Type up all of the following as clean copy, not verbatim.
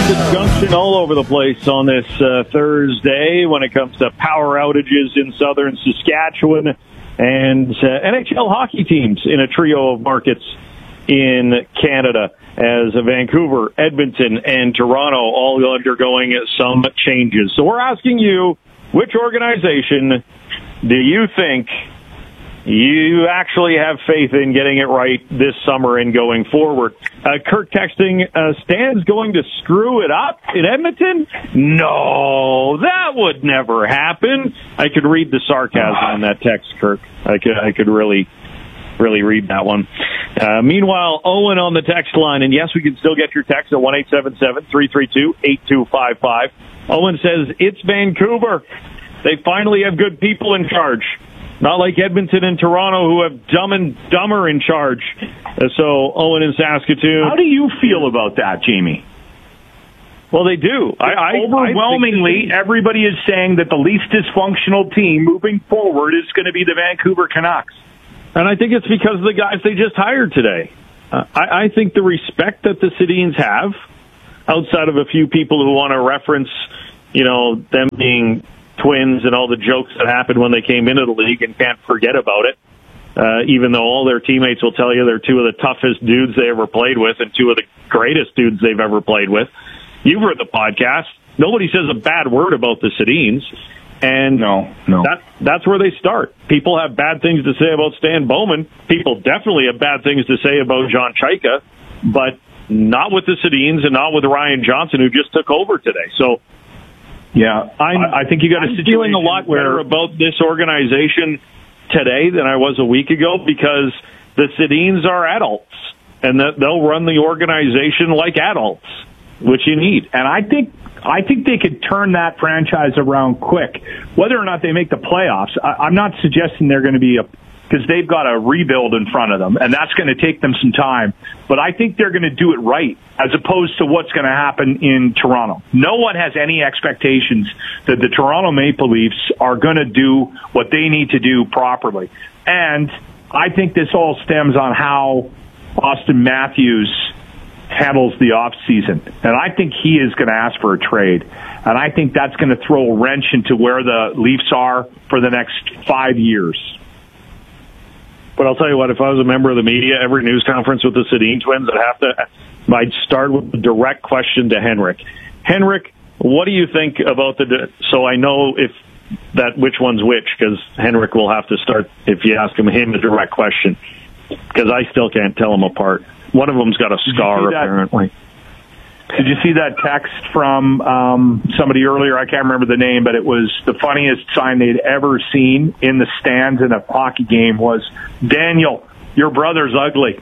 Junction all over the place on this Thursday when it comes to power outages in southern Saskatchewan and NHL hockey teams in a trio of markets in Canada, as Vancouver, Edmonton, and Toronto all undergoing some changes. So we're asking you, which organization do you think you actually have faith in getting it right this summer and going forward? Kirk texting, Stan's going to screw it up in Edmonton? No, that would never happen. I could read the sarcasm in that text, Kirk. I could really read that one. Meanwhile, Owen on the text line, and yes, we can still get your text at 1-877-332-8255. Owen says, it's Vancouver. They finally have good people in charge. Not like Edmonton and Toronto, who have Dumb and Dumber in charge. So, Owen in Saskatoon. How do you feel about that, Jamie? Well, they do. Overwhelmingly, everybody is saying that the least dysfunctional team moving forward is going to be the Vancouver Canucks. And I think it's because of the guys they just hired today. I think the respect that the Sedins have, outside of a few people who want to reference, them being twins and all the jokes that happened when they came into the league and can't forget about it, even though all their teammates will tell you they're two of the toughest dudes they ever played with and two of the greatest dudes they've ever played with. You've heard the podcast. Nobody says a bad word about the Sedins. And no. That's where they start. People have bad things to say about Stan Bowman. People definitely have bad things to say about John Chayka, but not with the Sedins and not with Ryan Johnson, who just took over today. So, yeah, I think you got a situation feeling a lot better about this organization today than I was a week ago, because the Sedins are adults and that they'll run the organization like adults, which you need. And I think they could turn that franchise around quick. Whether or not they make the playoffs, I'm not suggesting they're going to be because they've got a rebuild in front of them, and that's going to take them some time. But I think they're going to do it right, as opposed to what's going to happen in Toronto. No one has any expectations that the Toronto Maple Leafs are going to do what they need to do properly. And I think this all stems on how Austin Matthews handles the off season, and I think he is going to ask for a trade, and I think that's going to throw a wrench into where the Leafs are for the next 5 years. But I'll tell you what, if I was a member of the media, every news conference with the Sedin twins, I'd start with a direct question to Henrik. Henrik, what do you think about so I know which one's which, because Henrik will have to start if you ask him a direct question, because I still can't tell them apart. One of them's got a scar, apparently. Did you see that text from somebody earlier? I can't remember the name, but it was the funniest sign they'd ever seen in the stands in a hockey game was, Daniel, your brother's ugly.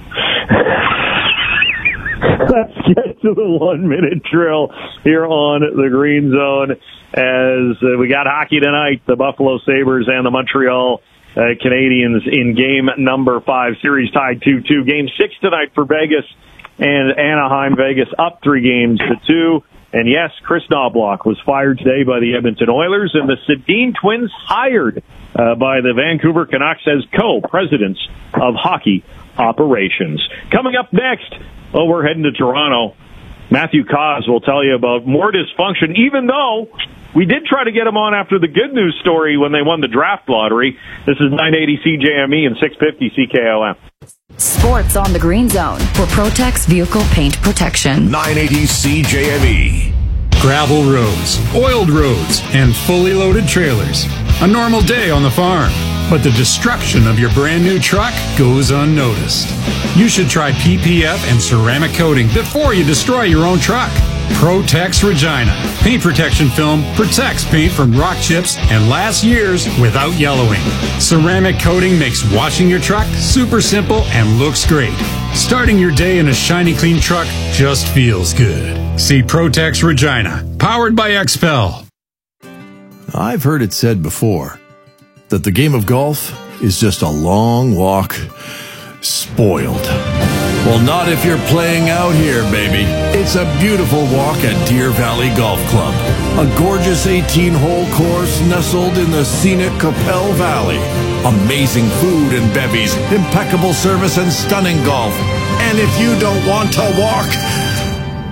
Let's get to the 1 minute drill here on the Green Zone, as we got hockey tonight. The Buffalo Sabres and the Montreal Canadiens in game number 5, series tied 2-2. Game 6 tonight for Vegas and Anaheim. Vegas up 3-2. And yes, Chris Knobloch was fired today by the Edmonton Oilers, and the Sedin twins hired by the Vancouver Canucks as co-presidents of hockey operations. Coming up next, we're heading to Toronto. Matthew Cause will tell you about more dysfunction, even though we did try to get him on after the good news story when they won the draft lottery. This is 980 CJME and 650 CKOM. Sports on the Green Zone for Protex Vehicle Paint Protection. 980 CJME. Gravel roads, oiled roads, and fully loaded trailers. A normal day on the farm. But the destruction of your brand new truck goes unnoticed. You should try PPF and ceramic coating before you destroy your own truck. Protex Regina. Paint protection film protects paint from rock chips and lasts years without yellowing. Ceramic coating makes washing your truck super simple and looks great. Starting your day in a shiny clean truck just feels good. See Protex Regina. Powered by XPEL. I've heard it said before that the game of golf is just a long walk spoiled. Well, not if you're playing out here, baby. It's a beautiful walk at Deer Valley Golf Club. A gorgeous 18-hole course nestled in the scenic Capel Valley. Amazing food and bevies, impeccable service and stunning golf. And if you don't want to walk,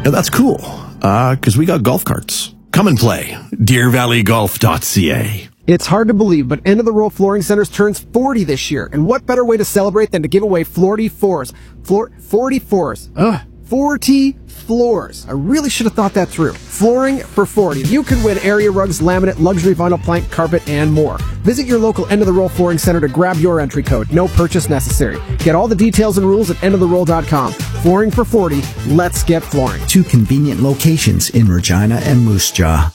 And that's cool, because we got golf carts. Come and play. DeerValleyGolf.ca. It's hard to believe, but End of the Road Flooring Centers turns 40 this year. And what better way to celebrate than to give away 40 floors? 40 floors. 40 floors. I really should have thought that through. Flooring for 40. You can win area rugs, laminate, luxury vinyl plank, carpet, and more. Visit your local End of the Road Flooring Center to grab your entry code. No purchase necessary. Get all the details and rules at endoftheroll.com. Flooring for 40. Let's get flooring. 2 convenient locations in Regina and Moose Jaw.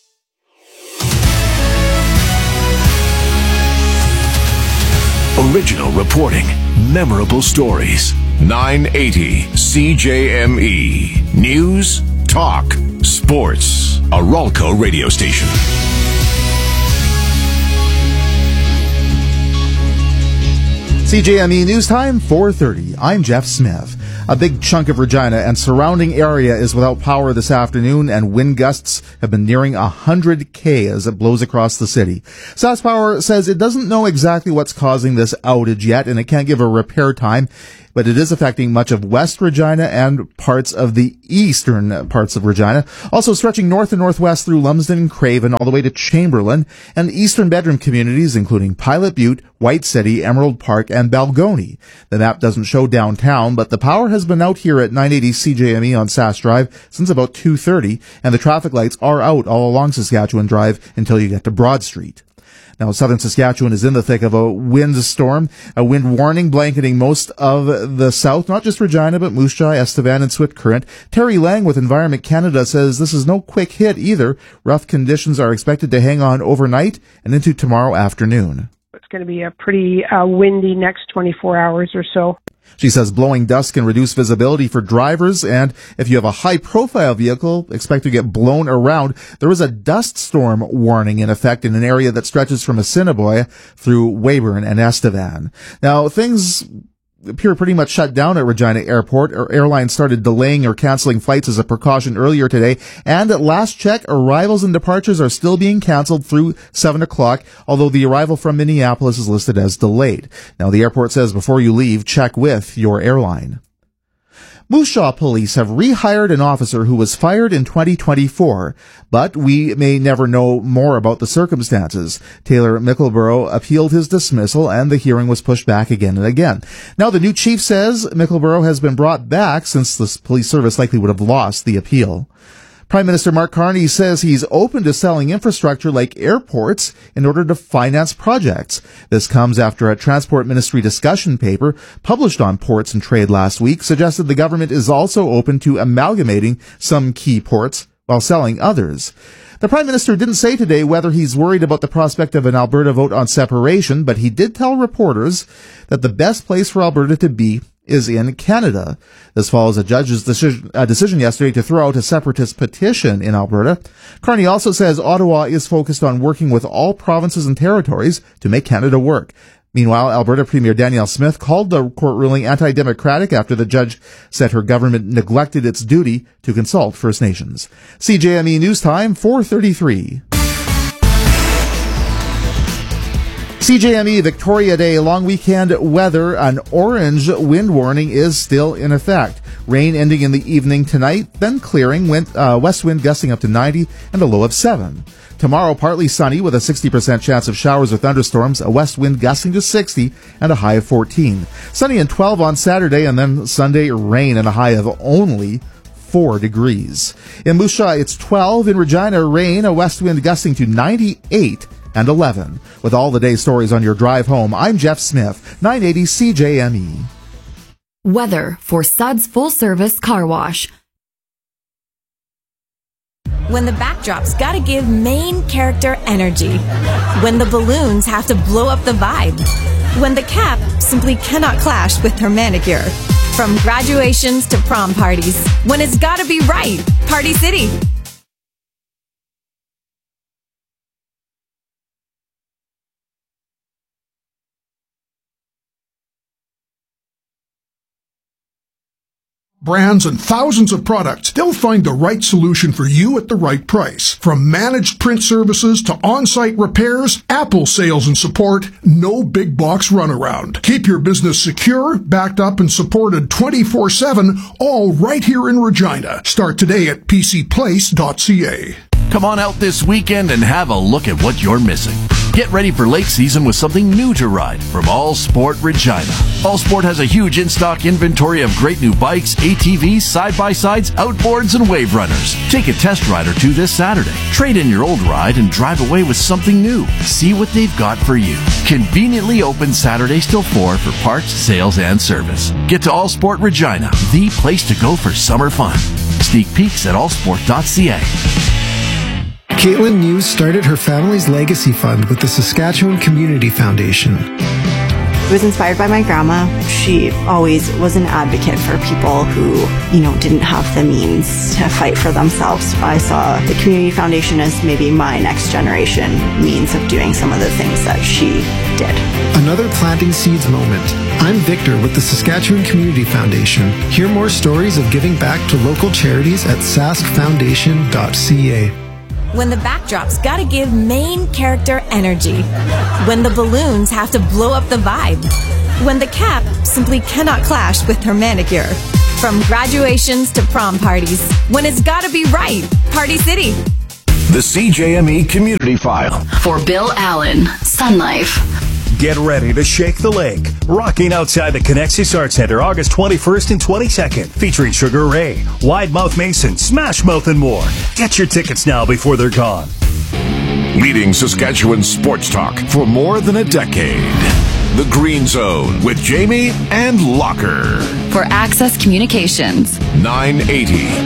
Original reporting, memorable stories. 980 CJME. News, talk, sports. A Ralco radio station. CJME News Time, 4:30. I'm Jeff Smith. A big chunk of Regina and surrounding area is without power this afternoon, and wind gusts have been nearing 100 km as it blows across the city. SaskPower says it doesn't know exactly what's causing this outage yet, and it can't give a repair time, but it is affecting much of West Regina and parts of the eastern parts of Regina, also stretching north and northwest through Lumsden and Craven all the way to Chamberlain, and eastern bedroom communities including Pilot Butte, White City, Emerald Park, and Balgony. The map doesn't show downtown, but the power has been out here at 980 CJME on Sask Drive since about 2:30, and the traffic lights are out all along Saskatchewan Drive until you get to Broad Street. Now, southern Saskatchewan is in the thick of a wind storm, a wind warning blanketing most of the south, not just Regina, but Moose Jaw, Estevan, and Swift Current. Terry Lang with Environment Canada says this is no quick hit either. Rough conditions are expected to hang on overnight and into tomorrow afternoon. It's going to be a pretty windy next 24 hours or so. She says blowing dust can reduce visibility for drivers, and if you have a high-profile vehicle, expect to get blown around. There is a dust storm warning in effect in an area that stretches from Assiniboia through Weyburn and Estevan. Now, things appear pretty much shut down at Regina Airport. Airlines started delaying or canceling flights as a precaution earlier today, and at last check, arrivals and departures are still being canceled through 7 o'clock, although the arrival from Minneapolis is listed as delayed. Now, the airport says before you leave, check with your airline. Moose Jaw police have rehired an officer who was fired in 2024, but we may never know more about the circumstances. Taylor Mickleborough appealed his dismissal, and the hearing was pushed back again and again. Now, the new chief says Mickleborough has been brought back since the police service likely would have lost the appeal. Prime Minister Mark Carney says he's open to selling infrastructure like airports in order to finance projects. This comes after a Transport Ministry discussion paper published on ports and trade last week suggested the government is also open to amalgamating some key ports while selling others. The Prime Minister didn't say today whether he's worried about the prospect of an Alberta vote on separation, but he did tell reporters that the best place for Alberta to be is in Canada. This follows a judge's decision yesterday to throw out a separatist petition in Alberta. Carney also says Ottawa is focused on working with all provinces and territories to make Canada work. Meanwhile, Alberta Premier Danielle Smith called the court ruling anti-democratic after the judge said her government neglected its duty to consult First Nations. CJME News Time, 4:33. CJME Victoria Day long weekend weather. An orange wind warning is still in effect. Rain ending in the evening tonight, then clearing. West wind gusting up to 90 and a low of 7. Tomorrow, partly sunny with a 60% chance of showers or thunderstorms, a west wind gusting to 60 and a high of 14. Sunny and 12 on Saturday, and then Sunday rain and a high of only 4 degrees. In Moose Jaw, it's 12. In Regina, rain, a west wind gusting to 98 and 11. With all the day's stories on your drive home, I'm Jeff Smith, 980 CJME. Weather for Suds Full Service Car Wash. When the backdrop's gotta give main character energy. When the balloons have to blow up the vibe. When the cap simply cannot clash with her manicure. From graduations to prom parties. When it's gotta be right. Party City. brands, and thousands of products, they'll find the right solution for you at the right price. From managed print services to on-site repairs, Apple sales and support, no big box runaround. Keep your business secure, backed up, and supported 24/7, all right here in Regina. Start today at pcplace.ca. Come on out this weekend and have a look at what you're missing. Get ready for lake season with something new to ride from All Sport Regina. All Sport has a huge in-stock inventory of great new bikes, ATVs, side-by-sides, outboards, and wave runners. Take a test ride or two this Saturday. Trade in your old ride and drive away with something new. See what they've got for you. Conveniently open Saturdays till 4 for parts, sales, and service. Get to All Sport Regina, the place to go for summer fun. Sneak peeks at allsport.ca. Caitlin News started her family's legacy fund with the Saskatchewan Community Foundation. I was inspired by my grandma. She always was an advocate for people who, didn't have the means to fight for themselves. I saw the Community Foundation as maybe my next generation means of doing some of the things that she did. Another planting seeds moment. I'm Victor with the Saskatchewan Community Foundation. Hear more stories of giving back to local charities at saskfoundation.ca. When the backdrop's gotta give main character energy. When the balloons have to blow up the vibe. When the cap simply cannot clash with her manicure. From graduations to prom parties. When it's gotta be right. Party City. The CJME Community File. For Bill Allen, Sun Life. Get ready to shake the lake. Rocking outside the Connexus Art Center, August 21st and 22nd. Featuring Sugar Ray, Wide Mouth Mason, Smash Mouth, and more. Get your tickets now before they're gone. Leading Saskatchewan sports talk for more than a decade. The Green Zone with Jamie and Locker. For Access Communications. 980